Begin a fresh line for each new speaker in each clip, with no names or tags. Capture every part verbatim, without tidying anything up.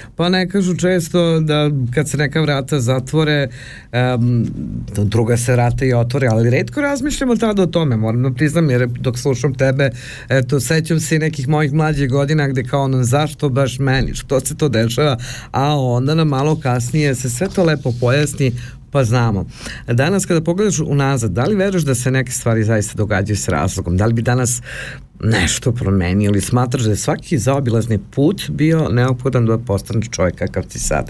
Pa ne kažu često da kad se neka vrata zatvore, um, druga se vrata i otvore, ali retko razmišljamo tada o tome, moram da priznam, jer dok slušam tebe, eto, sećam se nekih mojih mlađih godina gde kao ono, zašto baš meni, što se to dešava, a onda nam malo kasnije se sve to lepo pojasni, pa znamo. Danas kada pogledaš unazad, da li veruješ da se neke stvari zaista događaju s razlogom? Da li bi danas nešto promenio ili smatraš da je svaki zaobilazni put bio neophodan da postaneš čovjek kakav ti sada?
E,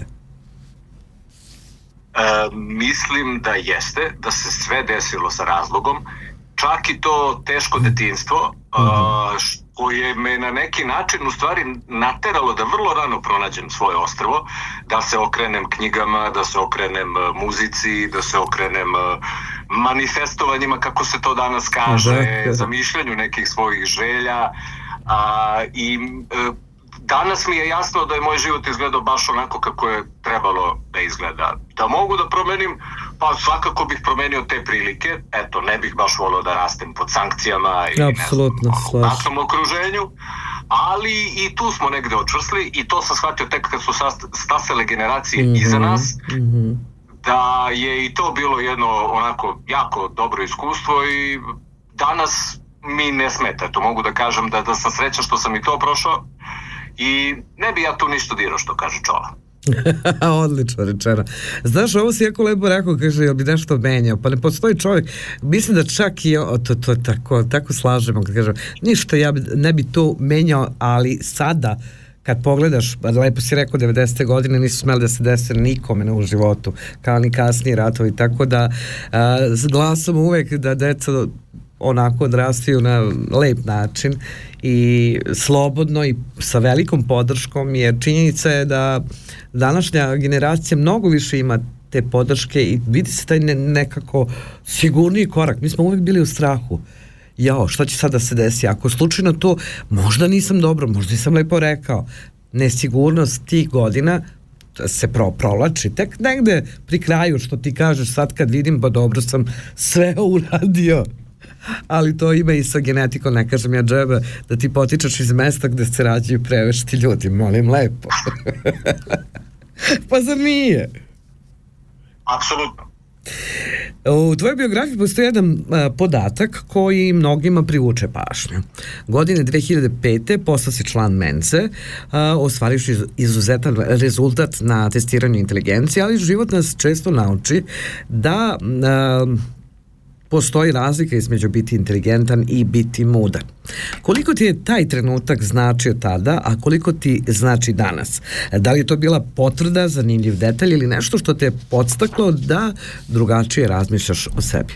mislim da jeste, da se sve desilo sa razlogom, čak i to teško detinjstvo, mm-hmm. koje me na neki način u stvari nateralo da vrlo rano pronađem svoje ostrvo, da se okrenem knjigama, da se okrenem muzici, da se okrenem manifestovanjima, kako se to danas kaže, da, zamišljanju nekih svojih želja. A, i e, danas mi je jasno da je moj život izgledao baš onako kako je trebalo da izgleda. Da mogu da promenim, pa svakako bih promenio te prilike. Eto, ne bih baš volio da rastem pod sankcijama ili
apsolutno,
ne znam, u takvom okruženju, ali i tu smo negde očvrsli i to sam shvatio tek kad su stasale generacije mm-hmm, iza nas, mm-hmm. da je i to bilo jedno onako jako dobro iskustvo i danas mi ne smeta. To mogu da kažem da, da sam srećan što sam i to prošao i ne bi ja tu ništa dirao, što kaže Čola.
Odlično rečeno. Znaš, ovo si jako lepo rekao, kaže, jel bi nešto menjao? Pa ne postoji čovjek, mislim da čak i o, to, to tako, tako slažemo, kad kažem, ništa ja bi, ne bi to menjao, ali sada kad pogledaš, lepo si rekao, devedesete godine nisu smeli da se desi nikome ne u životu, kao ni kasniji ratovi, tako da a, glasom uvek da deca onako odrastaju na lep način i slobodno i sa velikom podrškom, jer činjenica je da današnja generacija mnogo više ima te podrške i vidi se taj ne, nekako sigurniji korak. Mi smo uvek bili u strahu. Jao, šta će sad da se desi? Ako slučajno to, možda nisam dobro, možda nisam lepo rekao. Nesigurnost tih godina se pro, provlači tek negde pri kraju, što ti kažeš sad kad vidim, pa dobro sam sve uradio. Ali to ima i sa genetikom, ne kažem ja džebe, da ti potičeš iz mesta gde se rađaju prevešti ljudi, molim lepo. Pa zar nije?
Apsolutno.
U tvojoj biografiji postoji jedan a, podatak koji mnogima privuče pažnju. Godine dve hiljade pete postao si član Mense, ostvarivši izuzetan rezultat na testiranju inteligencije, ali život nas često nauči da a, postoji razlika između biti inteligentan i biti mudar. Koliko ti je taj trenutak značio tada, a koliko ti znači danas? Da li je to bila potvrda, zanimljiv detalj ili nešto što te je podstaklo da drugačije razmišljaš o sebi?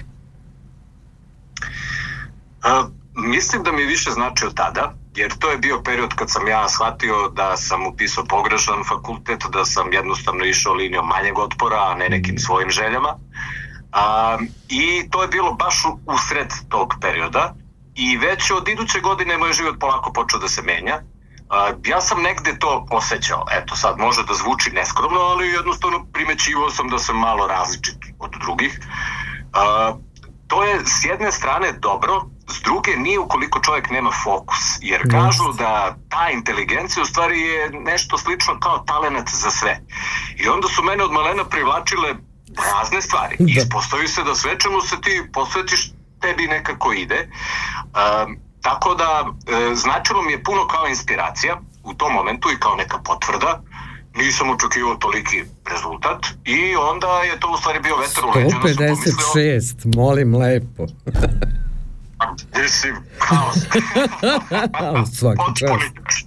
A, mislim da mi je više značio tada, jer to je bio period kad sam ja shvatio da sam upisao pogrešan fakultet, da sam jednostavno išao linijom manjeg otpora, a ne nekim svojim željama. Um, i to je bilo baš u, u sred tog perioda i već od iduće godine moj život polako počeo da se menja. Uh, ja sam negde to osjećao, eto sad može da zvuči neskromno, ali jednostavno primećivao sam da sam malo različit od drugih. Uh, to je s jedne strane dobro, s druge nije ukoliko čovjek nema fokus, jer kažu da ta inteligencija u stvari je nešto slično kao talenat za sve. I onda su mene od malena privlačile razne stvari. Da. Ispostavi se da sve čemu se ti posvetiš tebi nekako ide. Um, tako da e, značilo mi je puno kao inspiracija u tom momentu i kao neka potvrda. Nisam očekivao toliki rezultat i onda je to u stvari bio vetar u leđa.
sto pedeset šest, molim lepo.
Mislim, haos.
Svaki čast.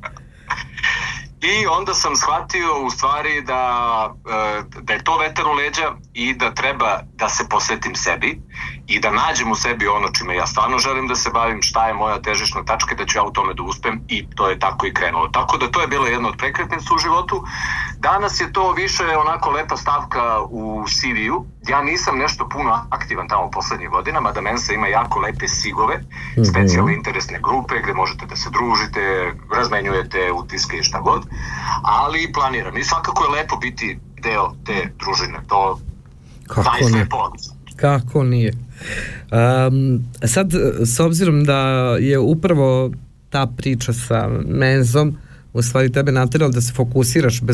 I onda sam shvatio u stvari da, da je to vetar u leđa i da treba da se posvetim sebi i da nađem u sebi ono čime ja stvarno želim da se bavim, šta je moja težišna tačka, da ću ja u tome da uspem i to je tako i krenulo. Tako da to je bilo jedno od prekretnica u životu. Danas je to više onako lepa stavka u C V-u. Ja nisam nešto puno aktivan tamo u poslednjih godinama, da Mensa ima jako lepe sigove, mm-hmm. specijalne interesne grupe gde možete da se družite, razmenjujete utiske i šta god, ali planiram. I svakako je lepo biti deo te družine. To daje sve povodno.
Kako nije? Um, sad, s obzirom da je upravo ta priča sa Menzom u stvari tebe naterala da se fokusiraš bez